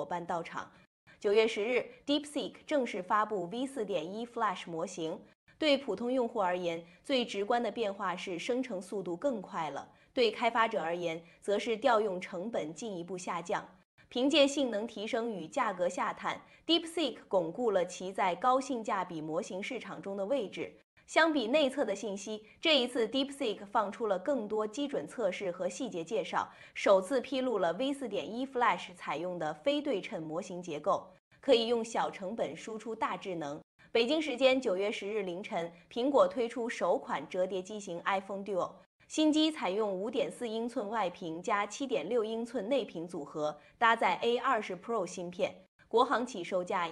伴到场。9月10日 ，DeepSeek 正式发布 V4.1 Flash 模型。对普通用户而言，最直观的变化是生成速度更快了；对开发者而言，则是调用成本进一步下降。凭借性能提升与价格下探 ，DeepSeek 巩固了其在高性价比模型市场中的位置。相比内测的信息，这一次 DeepSeek 放出了更多基准测试和细节介绍，首次披露了 V4.1 Flash 采用的非对称模型结构，可以用小成本输出大智能。北京时间9月10日凌晨，苹果推出首款折叠机型 iPhone Duo。新机采用5.4英寸外屏加7.6英寸内屏组合，搭载 A20 Pro 芯片，国行起售价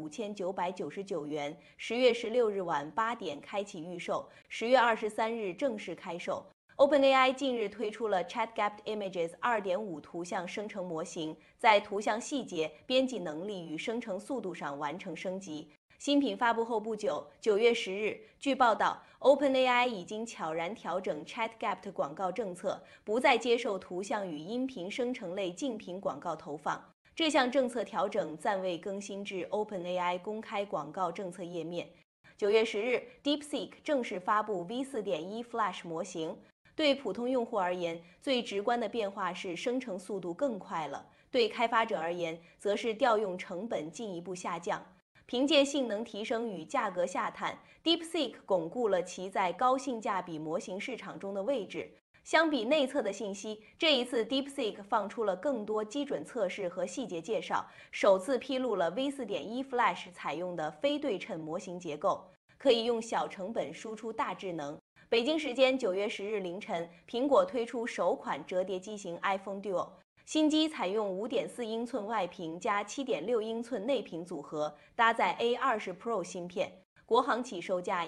15999元，10月16日晚8点开启预售，10月23日正式开售。OpenAI 近日推出了 ChatGPT Images 2.5图像生成模型，在图像细节、编辑能力与生成速度上完成升级。新品发布后不久，9月10日，据报道 ，OpenAI 已经悄然调整 ChatGPT 广告政策，不再接受图像与音频生成类竞品广告投放。这项政策调整暂未更新至 OpenAI 公开广告政策页面。9月10日 ，DeepSeek 正式发布 V4.1 Flash 模型。对普通用户而言，最直观的变化是生成速度更快了；对开发者而言，则是调用成本进一步下降。凭借性能提升与价格下探 ，DeepSeek 巩固了其在高性价比模型市场中的位置。相比内测的信息，这一次 DeepSeek 放出了更多基准测试和细节介绍，首次披露了 V4.1 Flash 采用的非对称模型结构，可以用小成本输出大智能。北京时间9月10日凌晨，苹果推出首款折叠机型 iPhone Duo。新机采用5.4英寸外屏加7.6英寸内屏组合，搭载 A20 Pro 芯片，国行起售价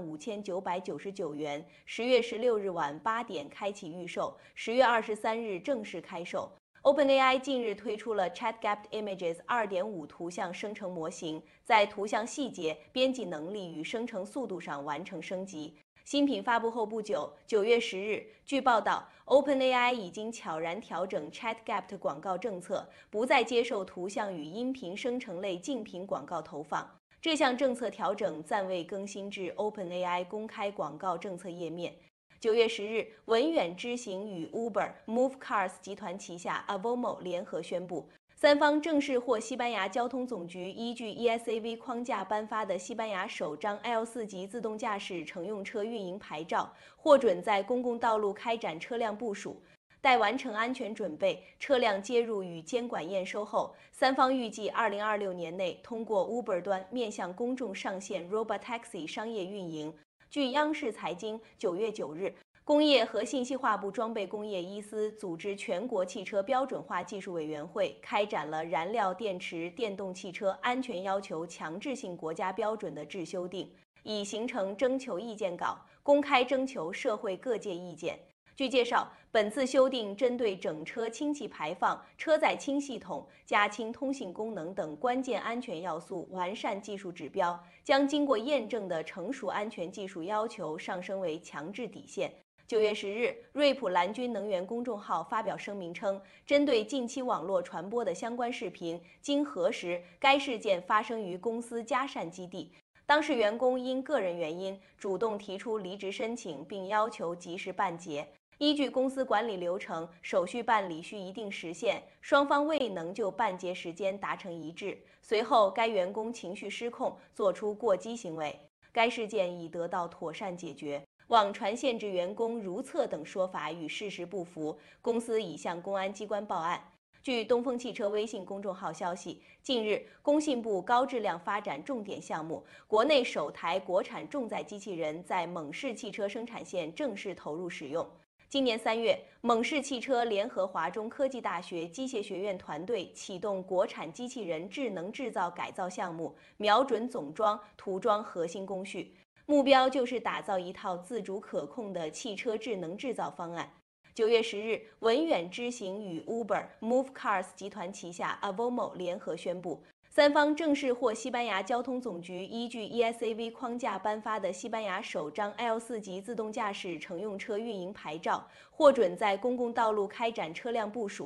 15999元，10月16日晚8点开启预售，10月23日正式开售。OpenAI 近日推出了 ChatGPT Images 2.5图像生成模型，在图像细节、编辑能力与生成速度上完成升级。新品发布后不久，9月10日，据报道 ，OpenAI 已经悄然调整 ChatGPT 广告政策，不再接受图像与音频生成类竞品广告投放。这项政策调整暂未更新至 OpenAI 公开广告政策页面。9月10日，文远知行与 Uber、Move Cars 集团旗下 Avomo 联合宣布，三方正式获西班牙交通总局依据 ESAV 框架颁发的西班牙首张 L4 级自动驾驶乘用车运营牌照，获准在公共道路开展车辆部署。待完成安全准备，车辆接入与监管验收后，三方预计2026年内通过 Uber 端面向公众上线 Robotaxi 商业运营。据央视财经9月9日，工业和信息化部装备工业一司组织全国汽车标准化技术委员会开展了燃料电池电动汽车安全要求强制性国家标准的制修订，已形成征求意见稿，公开征求社会各界意见。据介绍，本次修订针对整车氢气排放、车载氢系统、加氢通信功能等关键安全要素完善技术指标，将经过验证的成熟安全技术要求上升为强制底线。9月10日，瑞普蓝军能源公众号发表声明称，针对近期网络传播的相关视频，经核实，该事件发生于公司嘉善基地。当事员工因个人原因主动提出离职申请，并要求及时办结。依据公司管理流程，手续办理需一定时限，双方未能就办结时间达成一致。随后，该员工情绪失控，做出过激行为。该事件已得到妥善解决。网传限制员工如厕等说法与事实不符，公司已向公安机关报案。据东风汽车微信公众号消息，近日，工信部高质量发展重点项目国内首台国产重载机器人在蒙氏汽车生产线正式投入使用。今年3月，蒙氏汽车联合华中科技大学机械学院团队启动国产机器人智能制造改造项目，瞄准总装、涂装核心工序，目标就是打造一套自主可控的汽车智能制造方案。9月10日，文远知行与 Uber、Move Cars 集团旗下 Avomo 联合宣布，三方正式获西班牙交通总局依据 ESAV 框架颁发的西班牙首张 L4 级自动驾驶乘用车运营牌照，获准在公共道路开展车辆部署。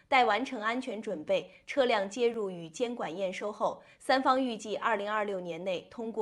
待完成安全准备，车辆接入与监管验收后，三方预计2026年内通过。